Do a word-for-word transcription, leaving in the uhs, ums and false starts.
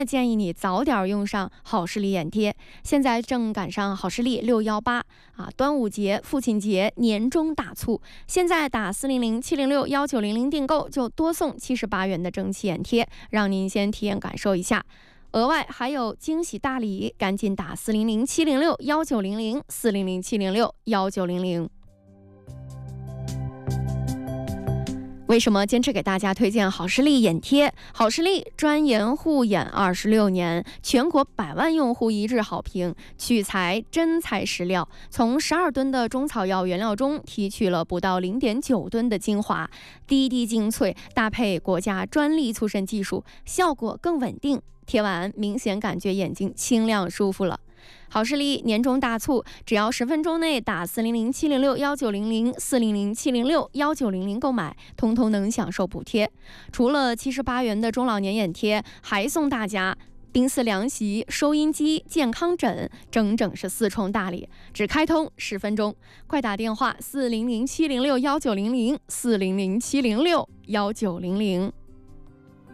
建议你早点用上好视力眼贴，现在正赶上好视力六幺八啊，端午节、父亲节年终大促，现在打四零零七零六幺九零零订购就多送七十八元的蒸汽眼贴，让您先体验感受一下。额外还有惊喜大礼，赶紧打四零零七零六幺九零零四零零七零六幺九零零。为什么坚持给大家推荐好视力眼贴？好视力专研护眼二十六年，全国百万用户一致好评，取材真材实料，从十二吨的中草药原料中提取了不到零点九吨的精华，滴滴精粹，搭配国家专利促渗技术，效果更稳定。贴完明显感觉眼睛清亮舒服了。好视力年终大促，只要十分钟内打四零零七零六幺九零零四零零七零六幺九零零购买，通通能享受补贴。除了七十八元的中老年眼贴，还送大家冰丝凉席、收音机、健康枕，整整是四重大礼，只开通十分钟，快打电话四零零七零六幺九零零四零零七零六幺九零零。